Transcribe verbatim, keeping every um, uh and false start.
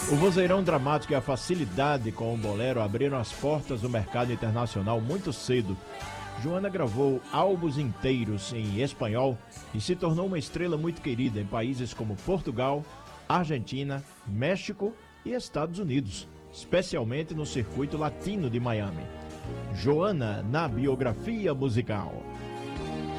O vozeirão dramático e a facilidade com o bolero abriram as portas do mercado internacional muito cedo. Joana gravou álbuns inteiros em espanhol e se tornou uma estrela muito querida em países como Portugal, Argentina, México e Estados Unidos, especialmente no circuito latino de Miami. Joana na biografia musical.